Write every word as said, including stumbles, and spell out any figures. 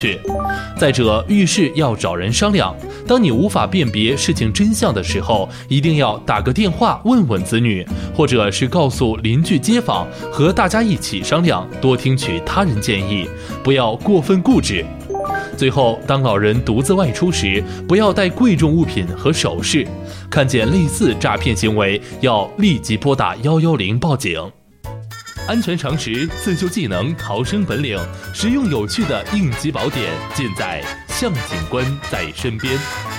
再者，遇事要找人商量，当你无法辨别事情真相的时候，一定要打个电话问问子女，或者是告诉邻居街坊，和大家一起商量，多听取他人建议，不要过分固执。最后，当老人独自外出时，不要带贵重物品和首饰，看见类似诈骗行为，要立即拨打一一零报警。安全常识、自救技能、逃生本领，实用有趣的应急宝典，尽在向警官在身边。